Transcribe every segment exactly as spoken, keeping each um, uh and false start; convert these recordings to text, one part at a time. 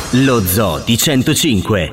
Lo Zoo di centocinque.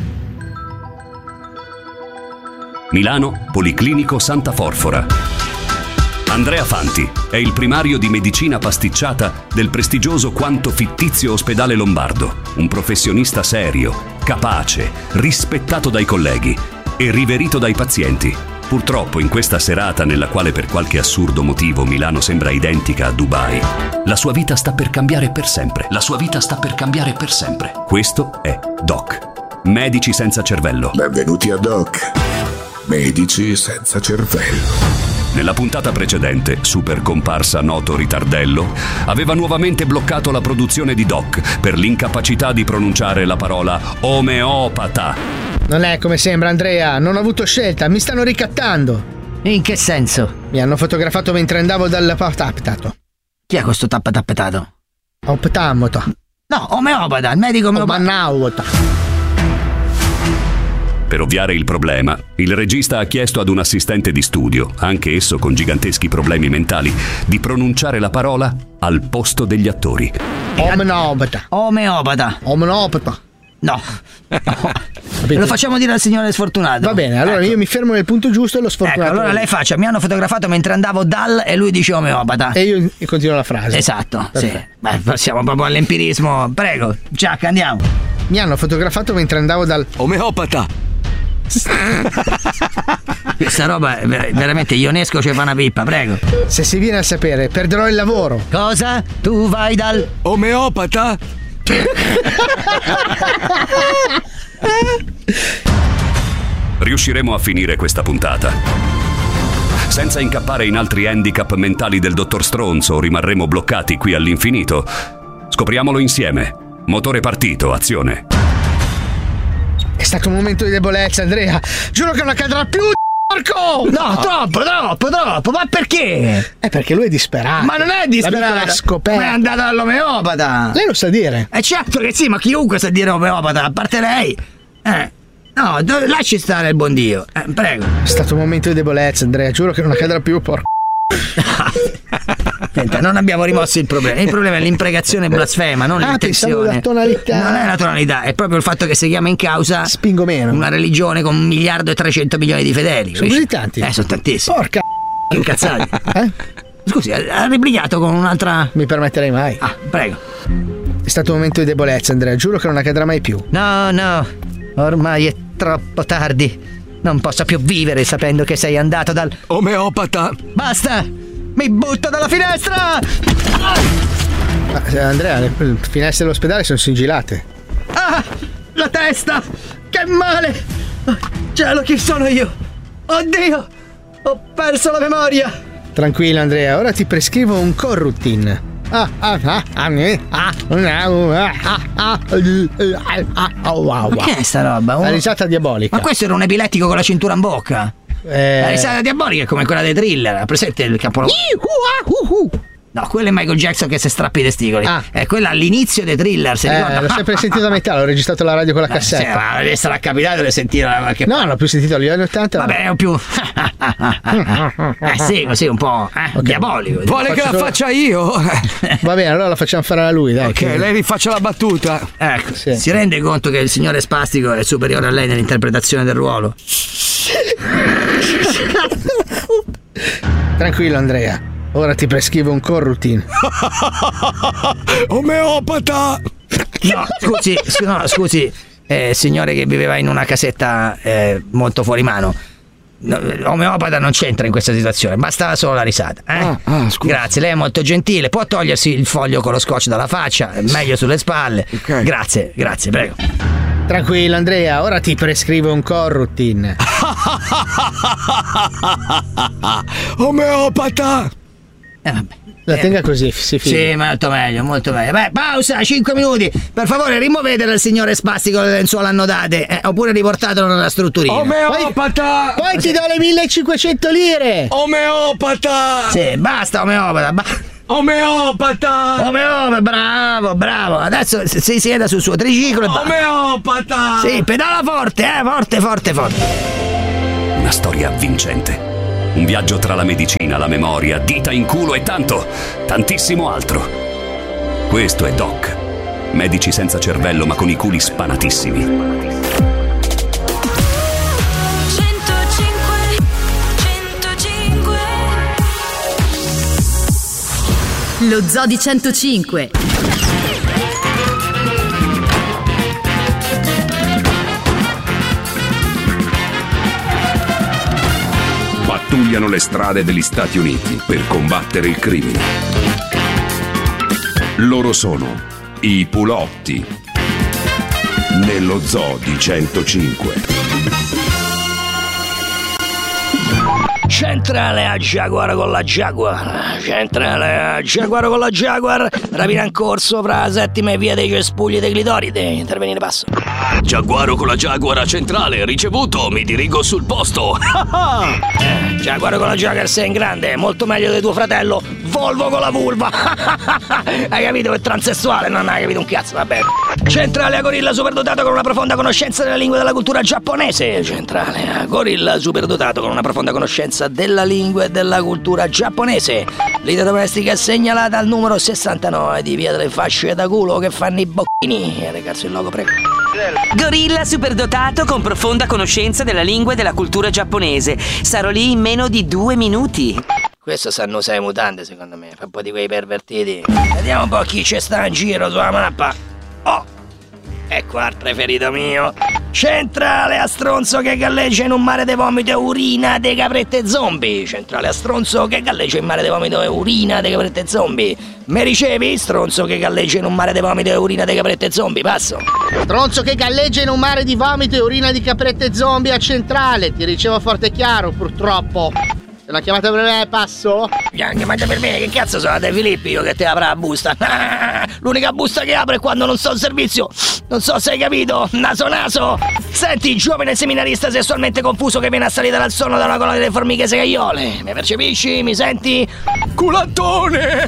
Milano, Policlinico Santa Forfora. Andrea Fanti è il primario di medicina pasticciata del prestigioso quanto fittizio ospedale lombardo, un professionista serio, capace, rispettato dai colleghi e riverito dai pazienti. Purtroppo in questa serata nella quale per qualche assurdo motivo Milano sembra identica a Dubai, la sua vita sta per cambiare per sempre. La sua vita sta per cambiare per sempre. Questo è Doc, Medici senza cervello. Benvenuti a Doc, Medici senza cervello. Nella puntata precedente, super comparsa noto ritardello aveva nuovamente bloccato la produzione di Doc per l'incapacità di pronunciare la parola omeopata. Non è come sembra, Andrea, non ho avuto scelta, mi stanno ricattando. In che senso? Mi hanno fotografato mentre andavo dal tapetato. Chi è questo tappetappetato? Optamota. No, omeopata, il medico omeopata. Omanauta. Per ovviare il problema, il regista ha chiesto ad un assistente di studio, anche esso con giganteschi problemi mentali, di pronunciare la parola al posto degli attori. Omeopata. Omeopata. Omeopata. No. Lo facciamo dire al signore sfortunato. Va bene, allora ecco. Io mi fermo nel punto giusto e lo sfortunato. Ecco, allora lei faccia, mi hanno fotografato mentre andavo dal e lui dice omeopata. E io continuo la frase. Esatto, perfetto. Sì. Beh, passiamo proprio all'empirismo. Prego, Giacca, andiamo. Mi hanno fotografato mentre andavo dal omeopata. Questa roba è ver- veramente ionesco, c'è fa una pippa, prego. Se si viene a sapere, perderò il lavoro. Cosa? Tu vai dal omeopata? Riusciremo a finire questa puntata senza incappare in altri handicap mentali del dottor Stronzo o rimarremo bloccati qui all'infinito? Scopriamolo insieme. Motore partito, azione. È stato un momento di debolezza, Andrea. Giuro che non accadrà più, porco! No, troppo, troppo, troppo. Ma perché? È perché lui è disperato. Ma non è disperato. L'ha scoperto. Ma è andato all'omeopata. Lei lo sa dire? Eh certo che sì, ma chiunque sa dire omeopata, a parte lei. Eh. No, do- lasci stare il buon Dio. Eh, prego. È stato un momento di debolezza, Andrea. Giuro che non accadrà più, porco. Senta, non abbiamo rimosso il problema. Il problema è l'impregazione blasfema, non ah, l'intenzione. La tonalità. Non è la tonalità, è proprio il fatto che si chiama in causa. Spingo meno. Una religione con un miliardo e trecento milioni di fedeli. Sono così tanti? Eh, sono tantissimi. Porca. Incazzati. Eh? Scusi, ha ribrigliato con un'altra. Mi permetterei mai. Ah, prego. È stato un momento di debolezza, Andrea. Giuro che non accadrà mai più. No, no. Ormai è troppo tardi. Non posso più vivere sapendo che sei andato dal omeopata. Basta! Mi butto dalla finestra! Ah, Andrea, le finestre dell'ospedale sono sigillate. Ah! La testa! Che male! Oh, cielo, chi sono io? Oddio! Ho perso la memoria! Tranquillo, Andrea, ora ti prescrivo un Corrutin. Ah, ah, ah, ah, ah, ah, ma che è sta roba? La risata diabolica. Ma questo era un epilettico con la cintura in bocca? Eh... La risata diabolica è come quella dei Thriller, presente il capolavoro? No, quello è Michael Jackson che si strappa i testicoli. Ah. È quella all'inizio dei Thriller, si eh, ricorda? L'ho sempre sentito a metà, l'ho registrato alla radio con la eh, cassetta. Se sarà capitato di sentire qualche. No, non l'ho più sentito agli anni ottanta. Vabbè, è un più. eh sì, così un po' eh, okay. Diabolico. Vuole che la solo... faccia io? Va bene, allora la facciamo fare a lui, dai. Ok, che... lei rifaccia la battuta. Ecco, sì. Si rende conto che il signore spastico è superiore a lei nell'interpretazione del ruolo? Tranquillo, Andrea. Ora ti prescrivo un Corrutin. Omeopata! No, scusi, no, scusi, eh, signore che viveva in una casetta eh, molto fuori mano. No, omeopata non c'entra in questa situazione, bastava solo la risata. Eh? Ah, ah, Grazie, lei è molto gentile. Può togliersi il foglio con lo scotch dalla faccia, è meglio sulle spalle. Okay. Grazie, grazie, prego. Tranquillo, Andrea, ora ti prescrivo un Corrutin. Omeopata! Eh, vabbè. La tenga così, si fida. Sì, molto meglio, molto meglio. Beh, pausa, cinque minuti. Per favore, rimuovete dal signore spastico le lenzuola annodate, eh, oppure riportatelo nella strutturina. Omeopata! Poi, poi ti do le millecinquecento lire. Omeopata! Sì, basta omeopata. Ba- Omeopata! Omeopata, bravo, bravo. Adesso si sieda sul suo triciclo e basta. Omeopata! Sì, pedala forte, eh, forte, forte, forte. Una storia avvincente. Un viaggio tra la medicina, la memoria, dita in culo e tanto, tantissimo altro. Questo è Doc, Medici senza cervello ma con i culi spanatissimi. centocinque centocinque Lo Zoo di centocinque. Pattugliano le strade degli Stati Uniti per combattere il crimine. Loro sono i Pulotti nello Zoo di centocinque. Centrale a Jaguar con la Jaguar. Centrale a Jaguar con la Jaguar. Rapina in corso fra la settima e via dei cespugli dei clitoride. Intervenire passo. Giaguaro con la Jaguar a centrale, ricevuto, mi dirigo sul posto. eh, Jaguar con la Jaguar sei in grande, molto meglio di tuo fratello Volvo con la vulva. Hai capito? È transessuale, non hai capito un cazzo, va bene. Centrale a gorilla superdotato con una profonda conoscenza della lingua e della cultura giapponese. Centrale a gorilla superdotato con una profonda conoscenza della lingua e della cultura giapponese. Lite domestica segnalata al numero sessantanove di via delle fasce da culo che fanno i bocchini. E ragazzi il logo, prego. Gorilla superdotato con profonda conoscenza della lingua e della cultura giapponese. Sarò lì in meno di due minuti. Questo sanno sei mutande secondo me. Fa un po' di quei pervertiti. Vediamo un po' chi c'è sta in giro sulla mappa. Oh, ecco il preferito mio. Centrale a stronzo che galleggia in un mare di vomito e urina dei caprette zombie. Centrale a stronzo che galleggia in mare di vomito e urina dei caprette zombie. Me ricevi? Stronzo che galleggia in un mare di vomito e urina dei caprette zombie. Passo. Stronzo che galleggia in un mare di vomito e urina di caprette zombie a centrale. Ti ricevo forte e chiaro, purtroppo. È una chiamata per me, passo? Una chiamata per me? Che cazzo sono De Filippi io che ti apra la busta? L'unica busta che apre è quando non sto in servizio. Non so se hai capito, naso naso. Senti, giovane seminarista sessualmente confuso che viene assalita dal sonno da una colonia di formiche segaiole. Mi percepisci? Mi senti? Culattone!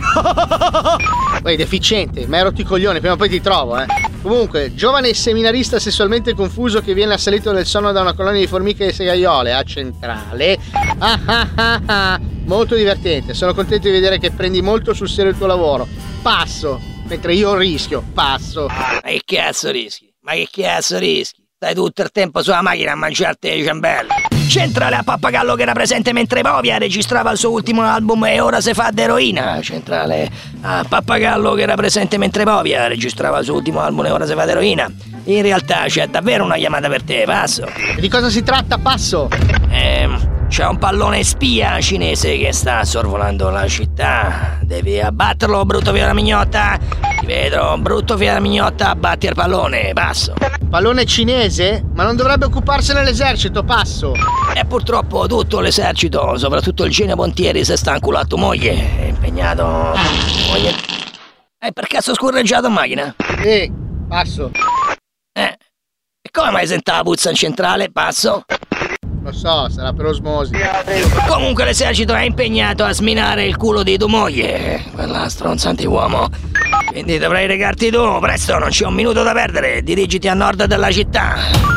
Poi deficiente, ma ero ti coglione, prima o poi ti trovo, eh. Comunque, giovane seminarista sessualmente confuso che viene assalito nel sonno da una colonia di formiche e segaiole a centrale. Ah ah ah ah, molto divertente, sono contento di vedere che prendi molto sul serio il tuo lavoro. Passo, mentre io rischio, passo. Ma che cazzo rischi? Ma che cazzo rischi? Stai tutto il tempo sulla macchina a mangiarti i ciambelli. Centrale a Pappagallo che era presente mentre Povia registrava il suo ultimo album e ora se fa d'eroina. Centrale a Pappagallo che era presente mentre Povia registrava il suo ultimo album e ora se fa d'eroina. In realtà c'è davvero una chiamata per te, passo. Di cosa si tratta, passo? Ehm... C'è un pallone spia cinese che sta sorvolando la città. Devi abbatterlo, brutto figlio della mignotta. Ti vedo, brutto figlio della mignotta, abbatti il pallone, passo. Pallone cinese? Ma non dovrebbe occuparsene l'esercito, passo. E purtroppo tutto l'esercito, soprattutto il genio Pontieri, se sta inculato moglie. È impegnato. Moglie. E per caso scorreggiato in macchina? Sì, passo. Eh. E come mai senta la puzza in centrale? Passo. Lo so, sarà per osmosi. Comunque l'esercito è impegnato a sminare il culo di tua moglie, quella stronza antiuomo. Quindi dovrai recarti tu, presto, non c'è un minuto da perdere, dirigiti a nord della città.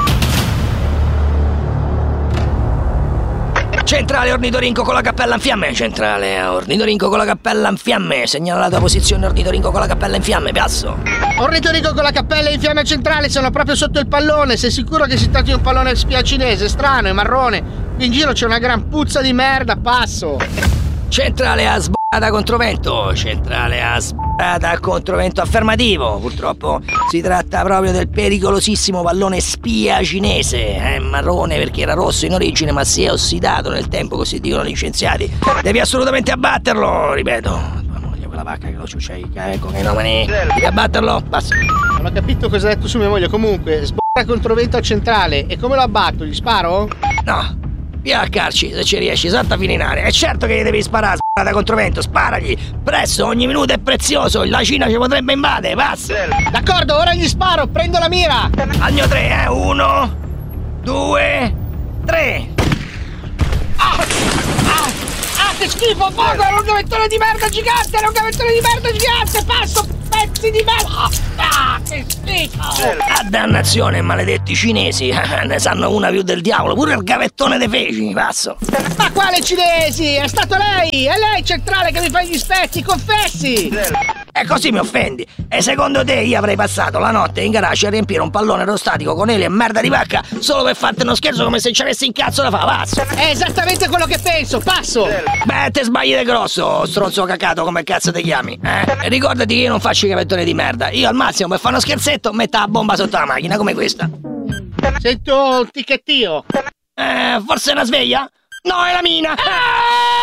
Centrale ornitorinco con la cappella in fiamme. Centrale ornitorinco con la cappella in fiamme. Segnala la tua posizione, ornitorinco con la cappella in fiamme, passo. Ornitorinco con la cappella in fiamme centrale, sono proprio sotto il pallone. Sei sicuro che si tratti di un pallone spia cinese? Strano, è marrone. Qui in giro c'è una gran puzza di merda, passo. Centrale a sbocata controvento. Centrale a sbocata controvento affermativo. Purtroppo si tratta proprio del pericolosissimo pallone spia cinese. È marrone perché era rosso in origine ma si è ossidato nel tempo, così dicono gli scienziati. Devi assolutamente abbatterlo, ripeto. Tua moglie, quella vacca che lo ciuccia i cocainomani. Devi abbatterlo, basta. Non ho capito cosa ha detto su mia moglie. Comunque, sbocata controvento a centrale. E come lo abbatto? Gli sparo? No. Via a carci, se ci riesci, salta fino in aria. È certo che gli devi sparare, sparata controvento, sparagli. Presto, ogni minuto è prezioso, la Cina ci potrebbe invadere, passa. D'accordo, ora gli sparo, prendo la mira. Al mio tre, eh, uno, due, tre. Ah, ah, ah, che schifo, fuoco, era un gavettone di merda gigante, era un gavettone di merda gigante, passo, pezzi di merda. Ah, che schifo. Ah, dannazione, maledetti cinesi, ne sanno una più del diavolo, pure il gavettone dei feci, passo. Ma quale cinesi? È stato lei, è lei centrale che mi fa gli specchi, confessi. E così mi offendi. E secondo te io avrei passato la notte in garage a riempire un pallone aerostatico con ele e merda di vacca solo per farti uno scherzo come se ci avessi in cazzo da fare? Passo. È esattamente quello che penso, passo! Beh, te sbagli di grosso, stronzo cacato, come cazzo ti chiami, eh? E ricordati che io non faccio i capettoni di merda. Io al massimo per fare uno scherzetto metto la bomba sotto la macchina come questa. Sento un ticchettio. Eh, forse è una sveglia? No, è la mina! Ah!